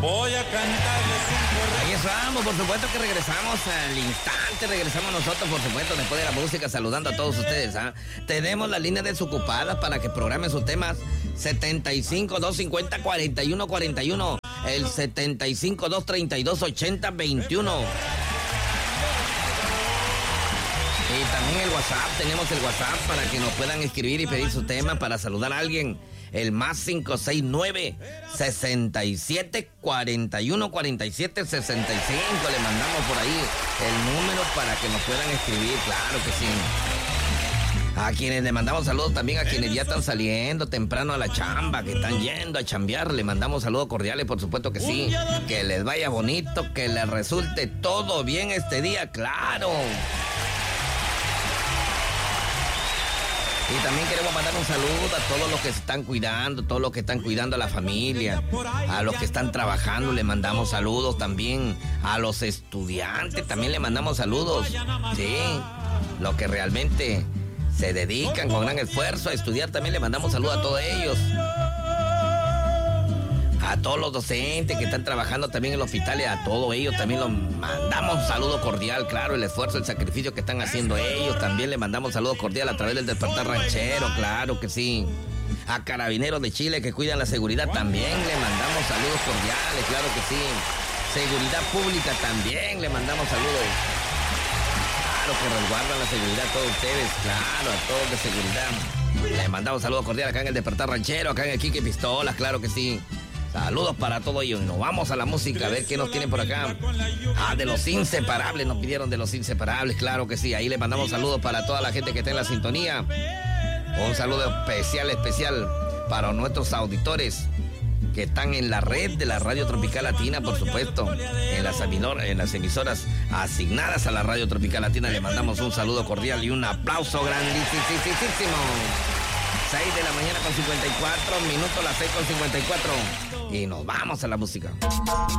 Voy a cantarles un correo. Ahí estamos, por supuesto que regresamos al instante, regresamos nosotros, por supuesto, después de la música, saludando a todos ustedes. Tenemos la línea desocupada para que programen sus temas 75-250-4141, el 75-232-8021. Y también el WhatsApp, tenemos el WhatsApp para que nos puedan escribir y pedir su tema para saludar a alguien. El más 569-67-41-47-65. Le mandamos por ahí el número para que nos puedan escribir, claro que sí. A quienes le mandamos saludos también, a quienes ya están saliendo temprano a la chamba, que están yendo a chambear, le mandamos saludos cordiales, por supuesto que sí. Que les vaya bonito, que les resulte todo bien este día, claro. Y también queremos mandar un saludo a todos los que se están cuidando, todos los que están cuidando a la familia, a los que están trabajando, le mandamos saludos también, a los estudiantes también le mandamos saludos, sí, los que realmente se dedican con gran esfuerzo a estudiar, también le mandamos saludos a todos ellos. A todos los docentes que están trabajando también en el hospital y a todos ellos también los mandamos un saludo cordial, claro, el esfuerzo, el sacrificio que están haciendo ellos, también le mandamos saludos cordial a través del Despertar Ranchero, claro que sí. A Carabineros de Chile que cuidan la seguridad también le mandamos saludos cordiales, claro que sí. Seguridad Pública también le mandamos saludos. Claro que resguardan la seguridad a todos ustedes, claro, a todos de seguridad. Le mandamos saludos cordiales acá en el Despertar Ranchero, acá en el Quique Pistolas, claro que sí. Saludos para todo ello. Nos vamos a la música, a ver qué nos tienen por acá. De Los Inseparables, nos pidieron de Los Inseparables, claro que sí. Ahí les mandamos saludos para toda la gente que está en la sintonía. Un saludo especial para nuestros auditores que están en la red de la Radio Tropical Latina, por supuesto. En las emisoras asignadas a la Radio Tropical Latina le mandamos un saludo cordial y un aplauso grandísimo. 6 de la mañana con 54 minutos, las 6 con 54. Y nos vamos a la música.